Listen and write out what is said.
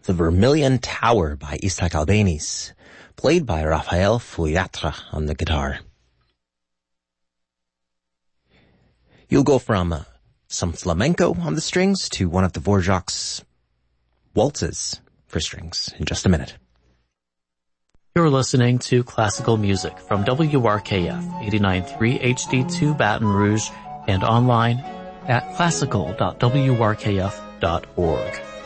The Vermilion Tower by Isaac Albéniz, played by Rafael Fuyatra on the guitar. You'll go from some flamenco on the strings to one of the Dvorak's waltzes for strings in just a minute. You're listening to classical music from WRKF 89.3 HD2 Baton Rouge and online at classical.wrkf.org.